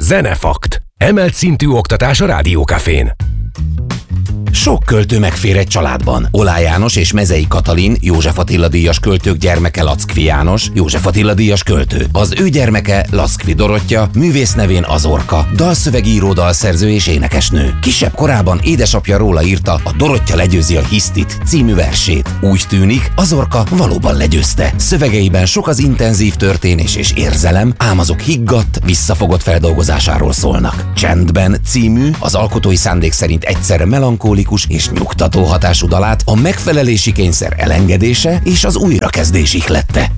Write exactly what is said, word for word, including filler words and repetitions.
Zenefakt. Emelt szintű oktatás a Rádiókafén. Sok költő megfér egy családban. Oláh János és Mezei Katalin, József Attila díjas költők gyermeke Lackfi János, József Attila díjas költő. Az ő gyermeke Lackfi Dorottya, művész nevén Azorka, dalszövegíró, dalszerző és énekesnő. Kisebb korában édesapja róla írta a Dorottya legyőzi a hisztit című versét. Úgy tűnik, Azorka valóban legyőzte. Szövegeiben sok az intenzív történés és érzelem, ám azok higgadt, visszafogott feldolgozásáról szólnak. Csendben című, az alkotói szándék szerint egyszerre melankólikus és nyugtató hatású dalát a megfelelési kényszer elengedése és az újrakezdés ihlette.